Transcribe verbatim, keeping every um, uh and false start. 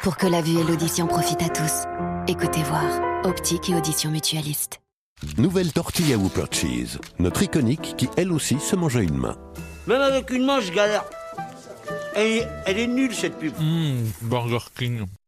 Pour que la vue et l'audition profitent à tous. Écoutez voir. Optique et audition mutualiste. Nouvelle tortilla Whopper Cheese. Notre iconique qui, elle aussi, se mange à une main. Même avec une main, je galère. Elle est, elle est nulle, cette pub. Mmh, Burger King.